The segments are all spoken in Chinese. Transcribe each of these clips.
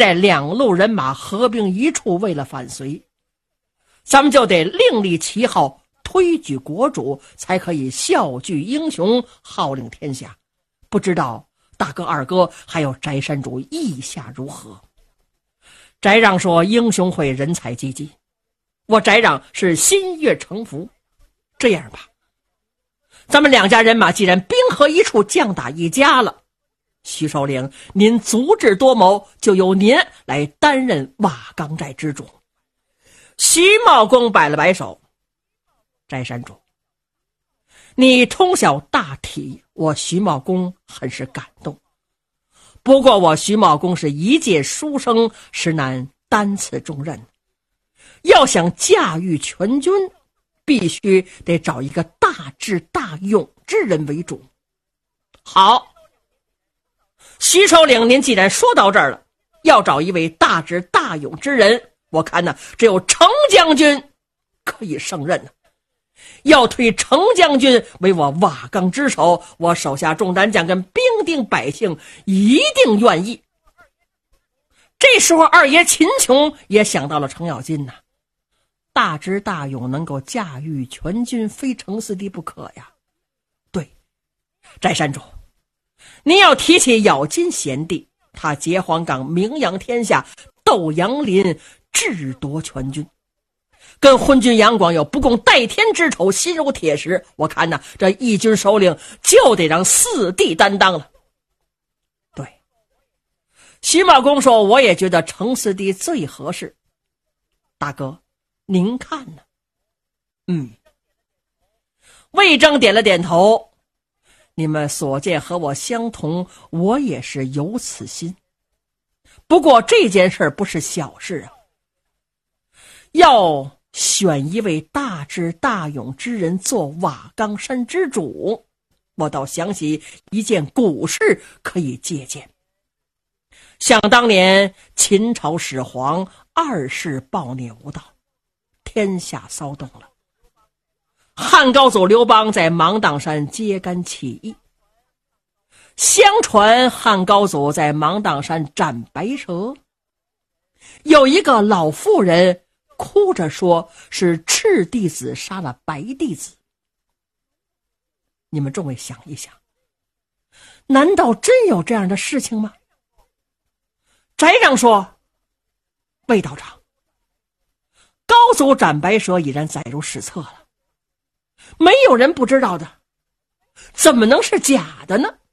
在两路人马合并一处，为了反隋，咱们就得另立旗号，推举国主，才可以效聚英雄，号令天下。不知道大哥二哥还有翟山主意下如何？翟让说，英雄会人才济济，我翟让是心悦诚服。这样吧，咱们两家人马既然兵合一处，将打一家了，徐首领您足智多谋，就由您来担任瓦岗寨之主。徐茂公摆了摆手，翟山主，你通晓大体，我徐茂公很是感动。不过我徐茂公是一介书生，实难担此重任。要想驾驭全军，必须得找一个大智大勇之人为主。好，徐首领，您既然说到这儿了，要找一位大智大勇之人，我看呢，只有程将军可以胜任呢。要推程将军为我瓦岗之首，我手下众单将跟兵丁百姓一定愿意。这时候二爷秦琼也想到了程咬金呐，大智大勇，能够驾驭全军，非程四弟不可呀。对，翟山主，您要提起咬金贤弟，他结黄冈，名扬天下，斗杨林，智夺全军，跟昏君杨广有不共戴天之仇，心如铁石。我看呢，这义军首领就得让四弟担当了。对，徐茂公说，我也觉得程四弟最合适。大哥，您看呢？魏征点了点头。你们所见和我相同，我也是有此心。不过这件事不是小事啊，要选一位大智大勇之人做瓦岗山之主，我倒想起一件古事可以借鉴。想当年秦朝始皇二世暴虐无道，天下骚动了，汉高祖刘邦在芒砀山揭竿起义。相传汉高祖在芒砀山斩白蛇，有一个老妇人哭着说是赤弟子杀了白弟子。你们众位想一想，难道真有这样的事情吗？翟让说，魏道长，高祖斩白蛇已然载入史册了，没有人不知道的，怎么能是假的呢？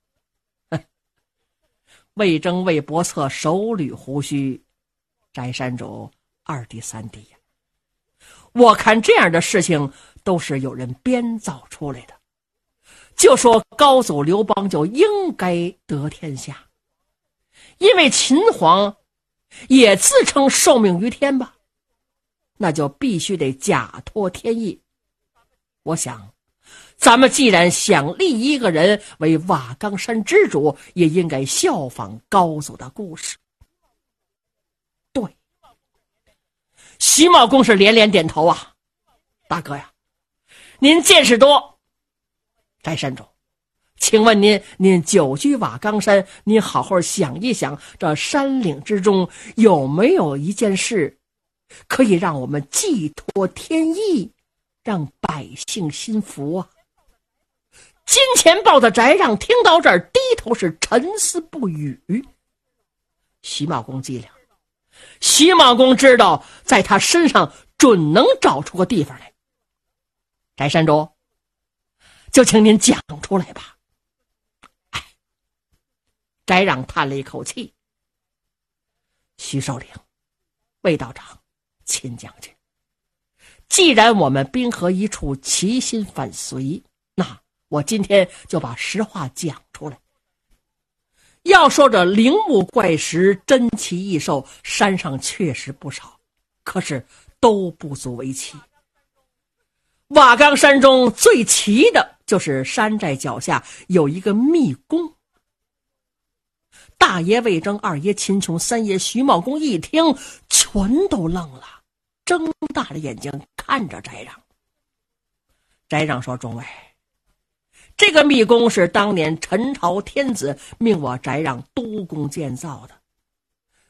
魏征、魏伯策手捋胡须，翟山主二弟三弟呀，我看这样的事情都是有人编造出来的。就说高祖刘邦就应该得天下，因为秦皇也自称受命于天吧，那就必须得假托天意。我想咱们既然想立一个人为瓦岗山之主，也应该效仿高祖的故事。对，徐茂公是连连点头啊。大哥呀，您见识多。翟山主，请问您久居瓦岗山，您好好想一想，这山岭之中有没有一件事可以让我们寄托天意，让百姓心服啊？金钱豹的翟让听到这儿，低头是沉思不语。徐茂公机灵，徐茂公知道在他身上准能找出个地方来。翟山主，就请您讲出来吧。翟让叹了一口气，徐首领、魏道长、秦将军，既然我们兵合一处，齐心反隋，那我今天就把实话讲出来。要说这陵墓怪石、珍奇异兽，山上确实不少，可是都不足为奇。瓦岗山中最奇的就是山寨脚下有一个密宫。大爷魏征、二爷秦琼、三爷徐茂公一听，全都愣了，睁大了眼睛看着翟让。翟让说，众位，这个密宫是当年陈朝天子命我翟让督工建造的，